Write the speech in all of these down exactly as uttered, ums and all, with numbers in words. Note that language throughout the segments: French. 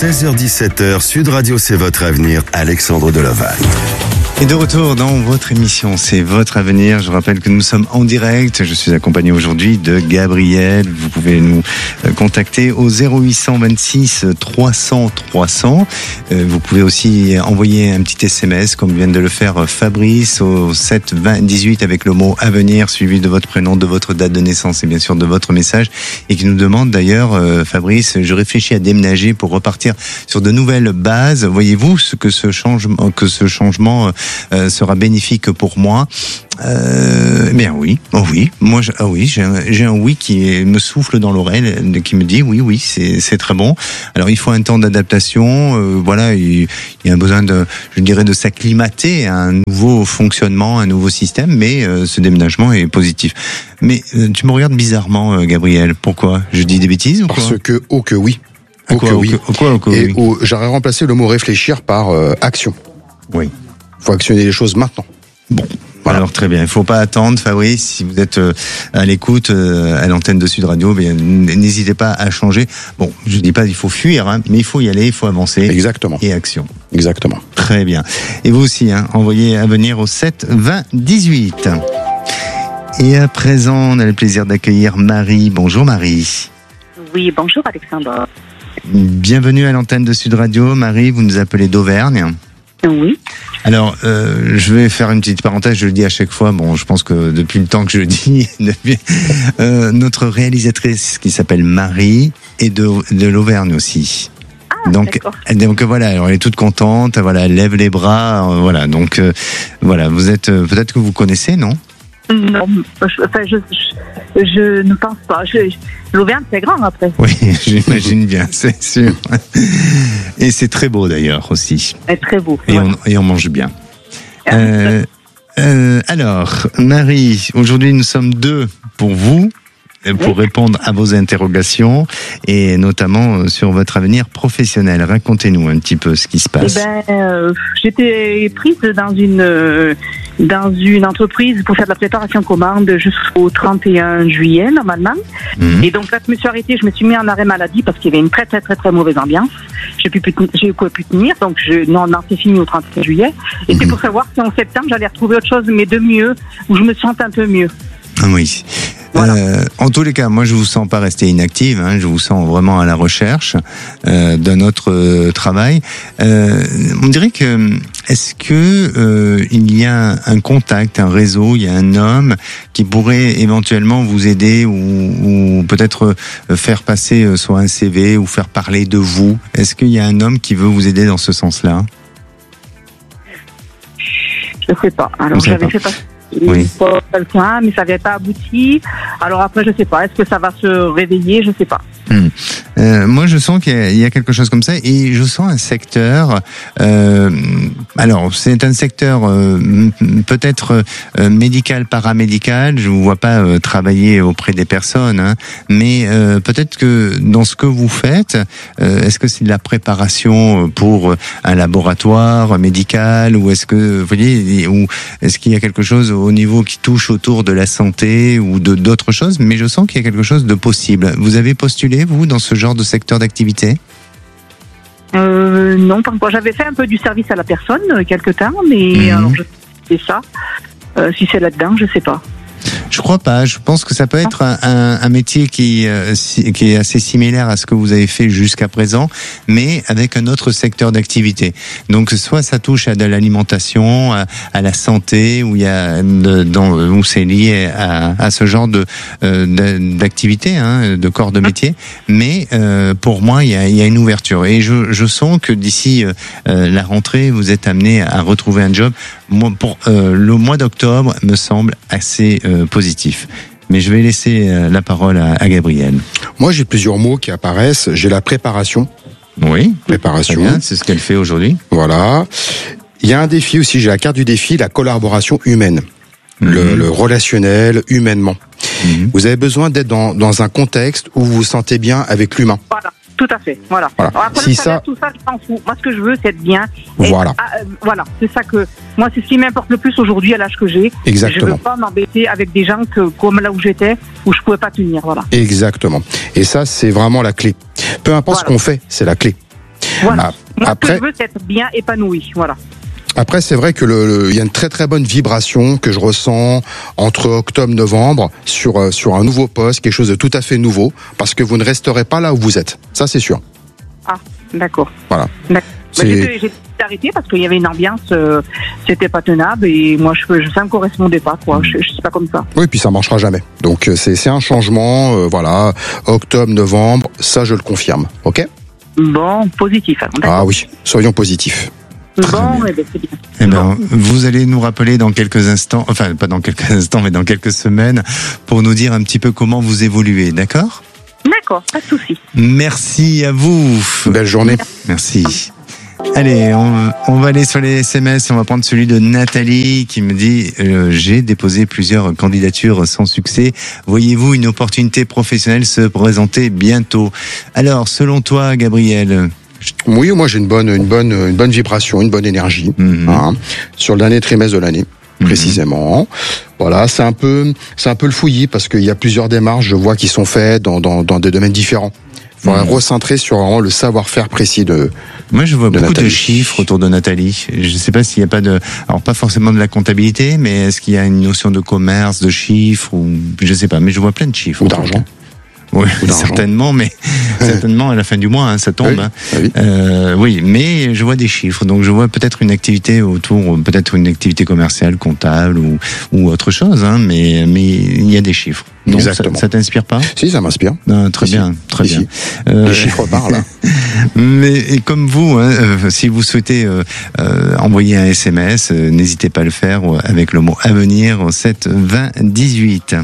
seize heures dix-sept heures, Sud Radio, c'est votre avenir, Alexandre Deloval. Et de retour dans votre émission, c'est votre avenir. Je rappelle que nous sommes en direct. Je suis accompagné aujourd'hui de Gabriel. Vous pouvez nous contacter au zéro huit cent vingt-six trois cents trois cents. Vous pouvez aussi envoyer un petit S M S comme vient de le faire Fabrice au sept vingt dix-huit avec le mot avenir suivi de votre prénom, de votre date de naissance et bien sûr de votre message. Et qui nous demande d'ailleurs, Fabrice, je réfléchis à déménager pour repartir sur de nouvelles bases. Voyez-vous ce que ce changement, que ce changement Euh, sera bénéfique pour moi. Euh, eh bien oui, oh oui, moi je, ah oui, j'ai un, j'ai un oui qui me souffle dans l'oreille, qui me dit oui, oui, c'est, c'est très bon. Alors il faut un temps d'adaptation, euh, voilà, il, il y a besoin de, je dirais, de s'acclimater à un nouveau fonctionnement, un nouveau système, mais euh, ce déménagement est positif. Mais euh, tu me regardes bizarrement, euh, Gabriel. Pourquoi ? Je dis des bêtises ou quoi ? Parce que oh que oui, oh que oui, oh que, oh que et oui. oh, j'aurais remplacé le mot réfléchir par euh, action. Oui. Il faut actionner les choses maintenant. Bon, voilà. Alors très bien. Il ne faut pas attendre, Fabrice. Si vous êtes euh, à l'écoute euh, à l'antenne de Sud Radio, bien, n'hésitez pas à changer. Bon, je ne dis pas qu'il faut fuir, hein, mais il faut y aller, il faut avancer. Exactement. Et action. Exactement. Très bien. Et vous aussi, hein, envoyez à venir au sept vingt dix-huit. Et à présent, on a le plaisir d'accueillir Marie. Bonjour Marie. Oui, bonjour Alexandre. Bienvenue à l'antenne de Sud Radio. Marie, vous nous appelez d'Auvergne. Oui. Alors, euh, je vais faire une petite parenthèse, je le dis à chaque fois, bon, je pense que depuis le temps que je le dis, depuis, euh, notre réalisatrice qui s'appelle Marie est de, de l'Auvergne aussi. Ah, donc, d'accord. donc voilà, alors elle est toute contente, voilà, elle lève les bras, euh, voilà, donc euh, voilà, vous êtes, euh, peut-être que vous connaissez, non ? Non, je, enfin, je, je, je ne pense pas. Je, L'Auvergne, c'est grand après. Oui, j'imagine bien, c'est sûr. Et c'est très beau d'ailleurs aussi. C'est très beau. Et, ouais. on, et on mange bien. Euh, euh, alors, Marie, aujourd'hui nous sommes deux pour vous, pour oui. répondre à vos interrogations et notamment sur votre avenir professionnel. Racontez-nous un petit peu ce qui se passe. Eh ben, euh, j'étais prise dans une euh, dans une entreprise pour faire de la préparation commande jusqu'au trente et un juillet normalement. Mmh. Et donc là, je me suis arrêtée, je me suis mis en arrêt maladie parce qu'il y avait une très très très très mauvaise ambiance. J'ai pu j'ai pouvais plus tenir, donc je non non c'est fini au trente et un juillet. Et mmh. c'est pour savoir si en septembre j'allais retrouver autre chose, mais de mieux, où je me sente un peu mieux. Oui. Voilà. Euh, en tous les cas, moi je vous sens pas rester inactive, hein, je vous sens vraiment à la recherche euh, d'un autre euh, travail. Euh, on dirait que est-ce que euh, il y a un contact, un réseau, il y a un homme qui pourrait éventuellement vous aider ou, ou peut-être faire passer soit un C V ou faire parler de vous. Est-ce qu'il y a un homme qui veut vous aider dans ce sens-là ? Je sais pas. Alors vous j'avais pas. fait passer. Oui. Pas quelqu'un, mais ça n'avait pas abouti. Alors après, je sais pas. Est-ce que ça va se réveiller ? Je sais pas. Hum. Euh, moi, je sens qu'il y a, il y a quelque chose comme ça, et je sens un secteur. Euh, alors, c'est un secteur euh, peut-être euh, médical, paramédical. Je vous vois pas euh, travailler auprès des personnes, hein, mais euh, peut-être que dans ce que vous faites, euh, est-ce que c'est de la préparation pour un laboratoire médical, ou est-ce que vous voyez, ou est-ce qu'il y a quelque chose au niveau qui touche autour de la santé ou de d'autres choses? Mais je sens qu'il y a quelque chose de possible. Vous avez postulé, vous, dans ce genre de secteur d'activité? Euh, non, pas encore. J'avais fait un peu du service à la personne euh, quelque temps, mais Mmh. alors je sais ça. Euh, si c'est là-dedans, je sais pas. Je crois pas. Je pense que ça peut être un, un, un métier qui, euh, si, qui est assez similaire à ce que vous avez fait jusqu'à présent, mais avec un autre secteur d'activité. Donc, soit ça touche à de l'alimentation, à, à la santé, où il y a, de, dans, où c'est lié à, à ce genre de euh, d'activité, hein, de corps de métier. Mais euh, pour moi, il y a, il y a une ouverture, et je, je sens que d'ici euh, la rentrée, vous êtes amené à retrouver un job. Moi, pour euh, le mois d'octobre, me semble assez euh, positif. Mais je vais laisser euh, la parole à, à Gabriel. Moi, j'ai plusieurs mots qui apparaissent. J'ai la préparation. Oui. Préparation. Très bien, c'est ce qu'elle fait aujourd'hui. Voilà. Il y a un défi aussi. J'ai la carte du défi, la collaboration humaine. Mmh. Le, le relationnel, humainement. Mmh. Vous avez besoin d'être dans, dans un contexte où vous vous sentez bien avec l'humain. Voilà. Tout à fait, voilà. voilà. Alors après, si le salaire, ça... tout ça, je m'en fous. Moi, ce que je veux, c'est être bien. Voilà. Et, ah, euh, voilà, c'est ça que... Moi, c'est ce qui m'importe le plus aujourd'hui, à l'âge que j'ai. Exactement. Je veux pas m'embêter avec des gens que, comme là où j'étais, où je pouvais pas tenir, voilà. Exactement. Et ça, c'est vraiment la clé. Peu importe voilà. ce qu'on fait, c'est la clé. Voilà. Moi, après, ce que je veux, c'est être bien épanoui. Voilà. Après, c'est vrai que le, le, il y a une très très bonne vibration que je ressens entre octobre, novembre sur sur un nouveau poste, quelque chose de tout à fait nouveau, parce que vous ne resterez pas là où vous êtes. Ça, c'est sûr. Ah, d'accord. Voilà. D'accord. Bah, j'ai, j'ai arrêté parce qu'il y avait une ambiance, euh, c'était pas tenable et moi je, je ça me correspondait pas quoi. Je, je suis pas comme ça. Oui, puis ça marchera jamais. Donc c'est c'est un changement, euh, voilà. Octobre, novembre, ça je le confirme. Ok. Bon, positif. Alors, ah oui, soyons positifs. Bon, eh ben, c'est bien. Eh ben, bon. Vous allez nous rappeler dans quelques instants, enfin pas dans quelques instants, mais dans quelques semaines, pour nous dire un petit peu comment vous évoluez, d'accord ? D'accord, pas de souci. Merci à vous. Belle journée. Merci. Allez, on, on va aller sur les S M S. On va prendre celui de Nathalie qui me dit euh, j'ai déposé plusieurs candidatures sans succès. Voyez-vous une opportunité professionnelle se présenter bientôt? Alors, selon toi, Gabriel? Oui, moi j'ai une bonne, une bonne, une bonne vibration, une bonne énergie Mm-hmm. hein, sur le dernier trimestre de l'année. Précisément, voilà, c'est un peu, c'est un peu le fouillis parce qu'il y a plusieurs démarches, je vois, qui sont faites dans dans, dans des domaines différents. Il faudrait mmh. recentrer sur vraiment le savoir-faire précis de. Moi, je vois de beaucoup Nathalie. de chiffres autour de Nathalie. Je ne sais pas s'il n'y a pas de, alors pas forcément de la comptabilité, mais est-ce qu'il y a une notion de commerce, de chiffres ou je sais pas, mais je vois plein de chiffres. Ou d'argent. Oui, Ou d'argent. certainement, mais certainement à la fin du mois, hein, ça tombe. Oui, hein. oui. Euh, oui, mais je vois des chiffres, donc je vois peut-être une activité autour, peut-être une activité commerciale, comptable ou ou autre chose, hein, mais mais il y a des chiffres. Donc Exactement. ça, ça t'inspire pas? Si, ça m'inspire. Non, très Si, bien, très si, bien. Si. Euh, Les chiffres parlent. Mais et comme vous, hein, euh, si vous souhaitez euh, euh, envoyer un S M S, euh, n'hésitez pas à le faire euh, avec le mot avenir au sept vingt dix-huit.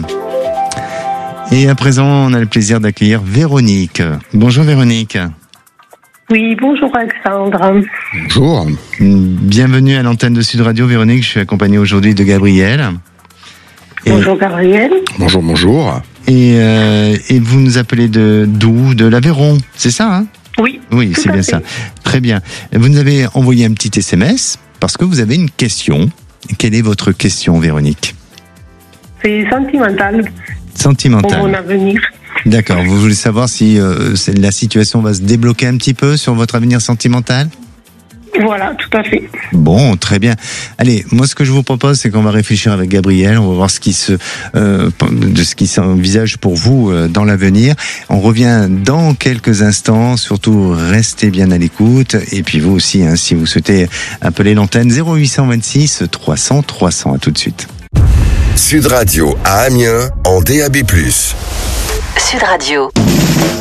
Et à présent, on a le plaisir d'accueillir Véronique. Bonjour Véronique. Oui, bonjour Alexandre. Bonjour. Bienvenue à l'antenne de Sud Radio, Véronique. Je suis accompagné aujourd'hui de Gabriel. Et, Bonjour Gabriel. Bonjour, bonjour. et, euh, et vous nous appelez de d'où? De l'Aveyron, c'est ça, hein? Oui. Oui, tout c'est à bien fait. ça. Très bien. Vous nous avez envoyé un petit S M S parce que vous avez une question. Quelle est votre question, Véronique? C'est sentimental pour Sentimentale. mon avenir. D'accord. Vous voulez savoir si euh, c'est- la situation va se débloquer un petit peu sur votre avenir sentimental? Voilà, tout à fait. Bon, très bien. Allez, moi ce que je vous propose, c'est qu'on va réfléchir avec Gabriel. On va voir ce qui se, euh, de ce qui s'envisage pour vous euh, dans l'avenir. On revient dans quelques instants. Surtout, restez bien à l'écoute. Et puis vous aussi, hein, si vous souhaitez appeler l'antenne zéro huit cent vingt-six trois cents trois cents. À tout de suite. Sud Radio à Amiens en D A B plus. Sud Radio.